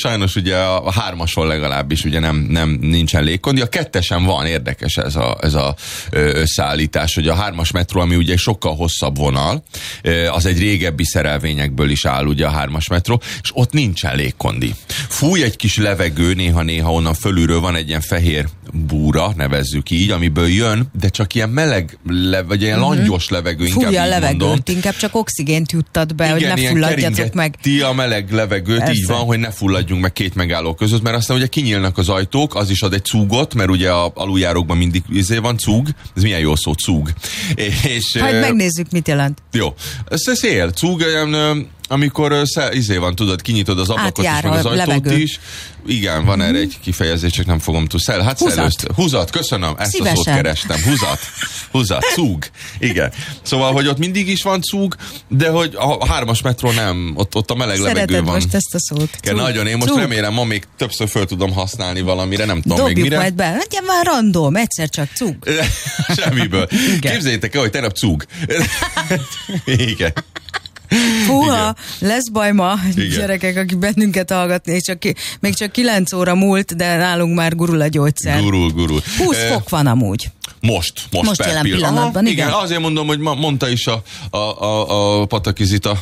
sajnos ugye a 3-ason legalábbis ugye nincsen légkondi, a 2-esen van, érdekes ez a összeállítás, hogy a 3-as metró, ami ugye sokkal hosszabb vonal, az egy régebbi szerelvényekből is áll ugye a 3-as metró, és ott nincsen légkondi. Fúj egy kis levegő, néha onnan fölülről van egy ilyen fehér búra, nevezzük így, amiből jön, de csak ilyen meleg, vagy ilyen langyos levegő, inkább fújja így a levegőt, mondom. inkább csak oxigént juttat be, Igen, hogy ne fulladjatok meg. a meleg levegőt, persze. Így van, hogy ne fulladjunk meg 2 megálló között, mert aztán ugye kinyílnak az ajtók, az is ad egy cúgot, mert ugye a aluljárókban mindig van cúg, ez milyen jó szó, cúg. És, hát megnézzük, mit jelent. Jó, ez szél, cúg, amikor van, tudod, kinyitod az ablakot is, meg az ajtót levegő. Is. Igen, van erre egy kifejezés, csak nem fogom tudni. Húzat, köszönöm, ezt szívesen. A szót kerestem. Húzat, cúg. Igen. Szóval, hogy ott mindig is van cúg, de hogy a 3-as metró nem, ott a meleg levegő van. Most ezt a szót. Igen, nagyon, én most cúg. Remélem, ma még többször föl tudom használni valamire, nem tudom dobjuk még mire. Majd be, hát már random, egyszer csak cúg. Semmiből. Képzeljétek el, hogy tegnap cúg. Igen. Húha, lesz baj ma, gyerekek, akik bennünket hallgatni, még csak 9 óra múlt, de nálunk már gurul a gyógyszer. Gurul. 20 fok van amúgy. Most jelen pillanatban, igen. Azért mondom, hogy mondta is a Pataki Zita,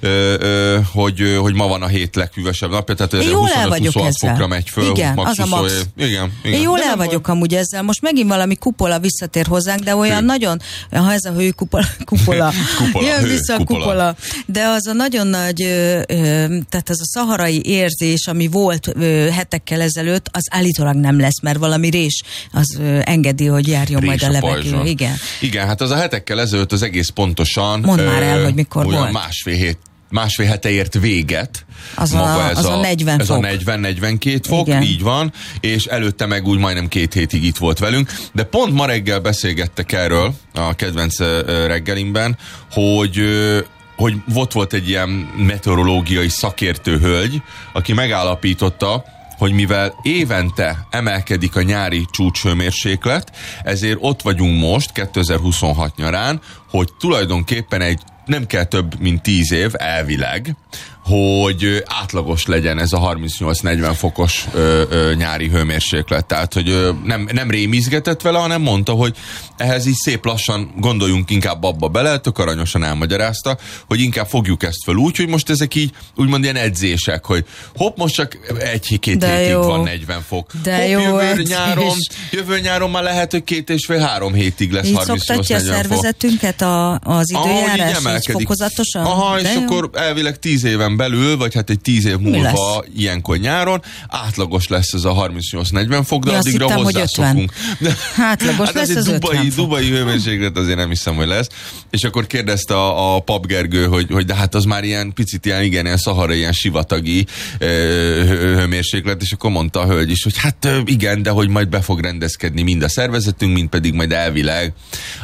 hogy ma van a 7 leghűvösebb napja, tehát 25-26 fokra megy föl. Igen, az a max. Igen. Én jól el vagyok amúgy ezzel. Most megint valami kupola visszatér hozzánk, de olyan nagyon, ha ez a hőkupola, jön vissza a kupola. De az a nagyon nagy, tehát az a szaharai érzés, ami volt hetekkel ezelőtt, az állítólag nem lesz, mert valami rés az engedi, hogy járjon majd a levegő. Igen, hát az a hetekkel ezelőtt az egész pontosan. Mondd már el, hogy mikor volt. Másfél hete ért véget. Az a 40 ez fok. Ez a 40-42 fok, igen. Így van, és előtte meg úgy majdnem 2 hétig itt volt velünk, de pont ma reggel beszélgettek erről a kedvenc reggelimben, hogy volt egy ilyen meteorológiai szakértő hölgy, aki megállapította, hogy mivel évente emelkedik a nyári csúcshőmérséklet, ezért ott vagyunk most, 2026 nyarán, hogy tulajdonképpen nem kell több, mint 10 év, elvileg, hogy átlagos legyen ez a 38-40 fokos nyári hőmérséklet. Tehát, hogy nem rémizgetett vele, hanem mondta, hogy ehhez így szép lassan gondoljunk inkább abba bele, tök aranyosan elmagyarázta, hogy inkább fogjuk ezt fel úgy, hogy most ezek így úgymond ilyen edzések, hogy hopp, most csak 1-2 hétig van 40 fok. De hopp, jövő nyáron már lehet, hogy 2,5-3 hétig lesz 38-40 fok. Így szoktatja a szervezetünket az időjárás, így fokozatosan? Aha, és akkor elvileg 10 éven belül, vagy hát egy 10 év múlva ilyenkor nyáron átlagos lesz ez a 38-40 fok, de addigra hozzászokunk. Átlagos lesz az 50 fok. Dubai hőmérséklet azért nem hiszem, hogy lesz. És akkor kérdezte a Pap Gergő, hogy de hát az már ilyen picit ilyen szahara, ilyen sivatagi hőmérséklet, és akkor mondta a hölgy is, hogy hát igen, de hogy majd be fog rendezkedni mind a szervezetünk, mind pedig majd elvileg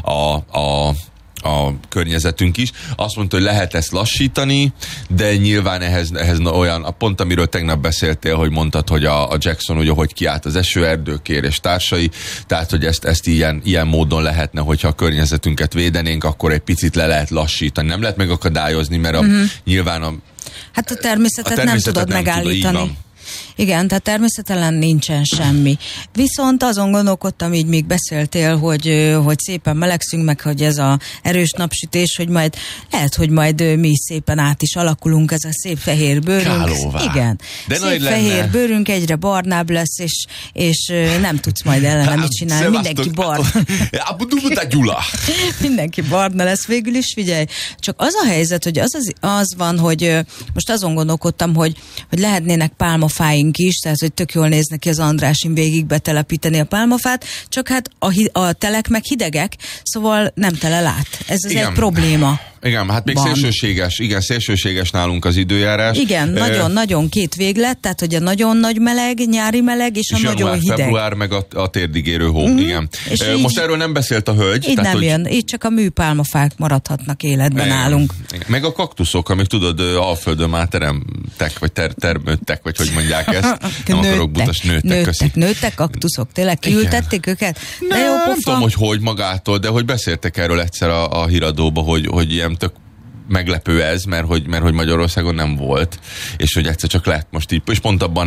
a környezetünk is. Azt mondta, hogy lehet ezt lassítani, de nyilván ehhez olyan, pont amiről tegnap beszéltél, hogy mondtad, hogy a Jackson ugye, hogy kiállt az esőerdőkért és társai, tehát, hogy ezt ilyen módon lehetne, hogyha a környezetünket védenénk, akkor egy picit le lehet lassítani. Nem lehet megakadályozni, mert nyilván hát a természetet nem tudod megállítani. Igen, tehát természetesen nincsen semmi. Viszont azon gondolkodtam, így még beszéltél, hogy szépen melegszünk, meg hogy ez a erős napsütés, hogy lehet, hogy majd mi szépen át is alakulunk, ez a szép fehér bőrünk. Kálóvá. Igen. De szép fehér bőrünk egyre barnább lesz, és nem tudsz majd ellene mit csinálni. Mindenki barna. Mindenki barna lesz végül is, figyelj. Csak az a helyzet, hogy az van, hogy most azon gondolkodtam, hogy lehetnének pálmafáink is, tehát hogy tök jól néz neki az Andrásin végig betelepíteni a pálmafát, csak hát a telek meg hidegek, szóval nem tele lát. Ez az egy probléma. Igen, hát még szélsőséges nálunk az időjárás. Igen, nagyon-nagyon két véglet, tehát hogy a nagyon nagy meleg, nyári meleg, és a nagyon hideg. Február, meg a térdigérő hó, igen. Most erről nem beszélt a hölgy. Így tehát, nem jön, így csak a műpálmafák maradhatnak életben nálunk. Igen. Meg a kaktuszok, amik tudod, Alföldön már teremtek, vagy termődtek, vagy hogy mondják ezt. Nem akarok butas, nőttek kaktuszok, tényleg kiültették őket? De jó pofa. Nem tudom, hogy magától, de hogy beszéltek erről egyszer a híradóba, hogy ilyen tök meglepő ez, mert hogy Magyarországon nem volt, és hogy egyszer csak lett most így, és pont abban